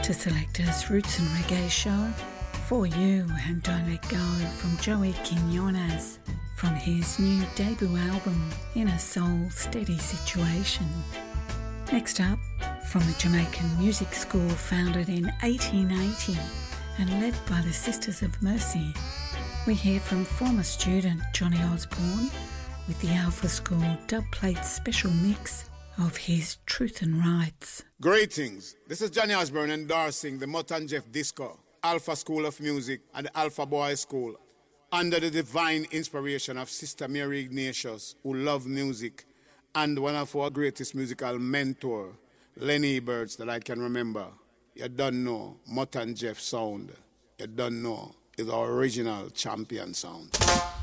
to Selector's Roots and Reggae show, For You and Don't Let Go from Joey Quinones from his new debut album, In a Soul Steady Situation. Next up, from the Jamaican music school founded in 1880 and led by the Sisters of Mercy, we hear from former student Johnny Osborne with the Alpha School dubplate special mix of his Truth and Rights. Greetings. This is Johnny Osborne endorsing the Mutt and Jeff Disco, Alpha School of Music and the Alpha Boy School, under the divine inspiration of Sister Mary Ignatius, who loved music, and one of our greatest musical mentor, Lenny Eberts, that I can remember. You don't know, Mutt and Jeff sound. You don't know, is our original champion sound.